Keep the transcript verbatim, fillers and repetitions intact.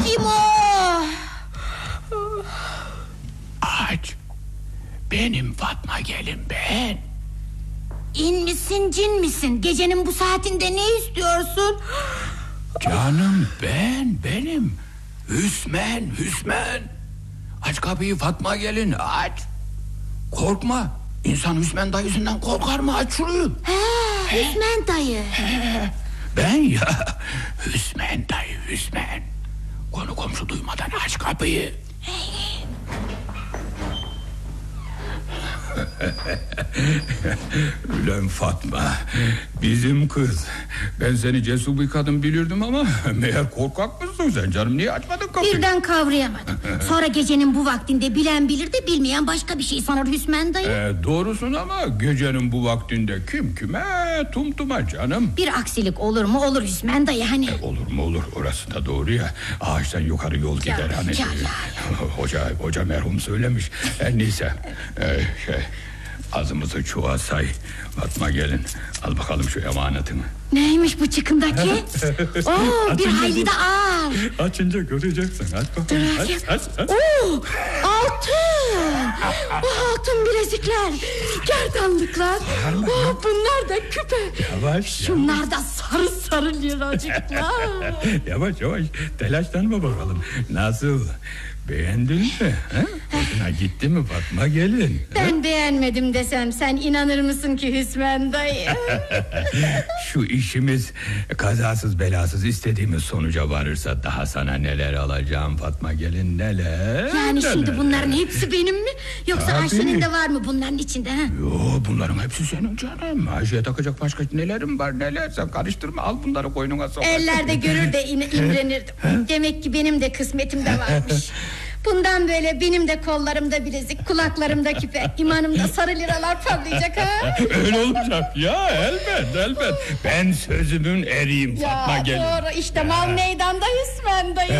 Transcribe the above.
Kim o? Aç. Benim Fatma gelin ben. İn misin cin misin? Gecenin bu saatinde ne istiyorsun? Canım ben benim. Hüsmen Hüsmen. Aç kapıyı Fatma gelin aç. Korkma. İnsan Hüsmen dayısından korkar mı? Aç şurayı. He, Hüsmen dayı. He, ben ya Hüsmen dayı Hüsmen. Konu komşu duymadan aç kapıyı. Ulan Fatma, bizim kız. Ben seni cesur bir kadın bilirdim ama meğer korkak mısın sen canım? Niye açmadın kapıyı? Birden kavrayamadım. Sonra gecenin bu vaktinde bilen bilir de bilmeyen başka bir şey sanır Hüsmen dayı. Ee, doğrusun ama gecenin bu vaktinde kim kime tumtuma canım. Bir aksilik olur mu olur Hüsmen dayı hani. Ee, olur mu olur, orası da doğru ya. Ağaçtan yukarı yol gider Ya, hani. ya, ya. Hoca, hoca merhum söylemiş. Ee, neyse ee, şey, azımızı çuğa say. Fatma gelin, al bakalım şu emanetini. Neymiş bu çıkındaki? Oo, bir hayli de ağır. Açınca göreceksin. Aç Dur bakalım. Aç, bakayım. aç, aç. Oo, altın. Bu altın bilezikler, gerdanlıklar. Oo, bunlar da küpe. Yavaş. Şunlar da sarı sarı liracıklar. Yavaş yavaş, telaşlanma bakalım. Nasıl? Beğendin mi? Ha? Hoşuna gitti mi Fatma gelin? Ben ha? beğenmedim desem sen inanır mısın ki Hüsmen dayı? Şu işimiz kazasız belasız istediğimiz sonuca varırsa daha sana neler alacağım Fatma gelin, neler. Yani neler. şimdi bunların hepsi benim mi? Yoksa Tabii. Ayşe'nin de var mı bunların içinde? Ha? Yo, bunların hepsi senin canım. Ayşe'ye takacak başka nelerim var neler, sen karıştırma, al bunları koynuna sok. Ellerde görür de in- imrenirdim. Demek ki benim de kısmetimde varmış. Bundan böyle benim de kollarımda bilezik, kulaklarımda küpe, imanımda sarı liralar parlayacak ha. Öyle olacak ya, elbet elbet. Ben sözümün eriyim Fatma Ya gelin. doğru işte, mal meydanda Hüsmen dayı.